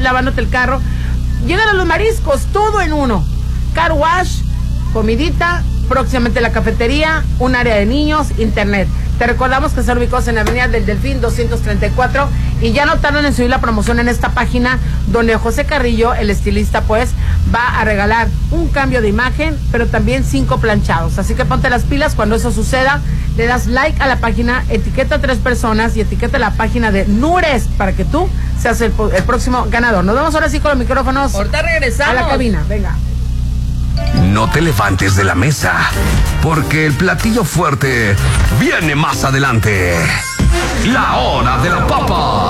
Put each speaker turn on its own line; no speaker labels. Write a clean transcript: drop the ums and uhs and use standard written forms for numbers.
lavándote el carro. Llegan a los mariscos, todo en uno. Car wash, comidita, próximamente la cafetería, un área de niños, internet. Te recordamos que están ubicados en la avenida del Delfín 234 y ya no tardan en subir la promoción en esta página donde José Carrillo, el estilista, pues va a regalar un cambio de imagen, pero también 5 planchados. Así que ponte las pilas cuando eso suceda, le das like a la página, etiqueta a 3 personas y etiqueta la página de Nures para que tú seas el próximo ganador. Nos vemos ahora sí con los micrófonos.
Ahorita regresamos
a la cabina, venga.
No te levantes de la mesa, porque el platillo fuerte viene más adelante. La hora de la papa.